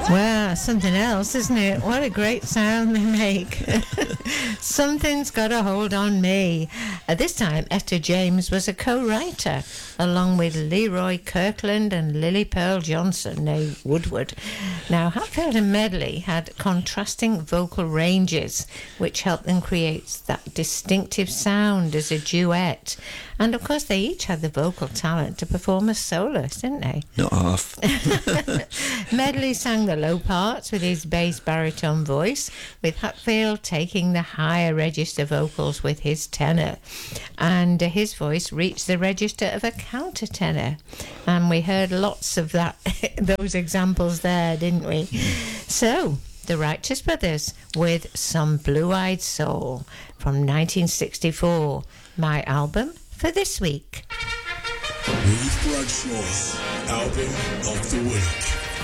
Well, something else, isn't it? What a great sound they make. Something's Got a Hold on Me. This time, Etta James was a co-writer, along with Leroy Kirkland and Lily Pearl Johnson, née Woodward. Now, Hatfield and Medley had contrasting vocal ranges, which helped them create that distinctive sound as a duet. And, of course, they each had the vocal talent to perform as soloists, didn't they? Not half. Medley sang the low parts with his bass baritone voice, with Hatfield taking the higher register vocals with his tenor. And his voice reached the register of a countertenor. And we heard lots of that, those examples there, didn't we? So, the Righteous Brothers with Some Blue-Eyed Soul from 1964, my album for this week. Ruth Bradshaw's album of the week.